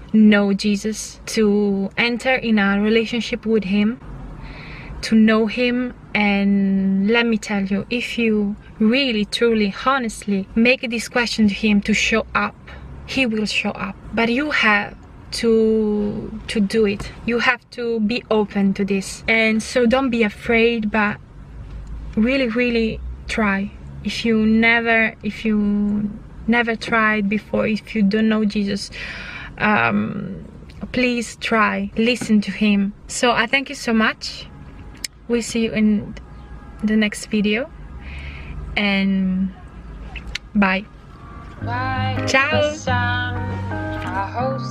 know Jesus, to enter in a relationship with him, to know him. And let me tell you, if you really, truly, honestly make this question to him to show up, he will show up. But you have to do it. You have to be open to this. And so don't be afraid, but really try. If you never tried before, if you don't know Jesus, please try, listen to him. So I thank you so much. We'll see you in the next video, and bye. Ciao.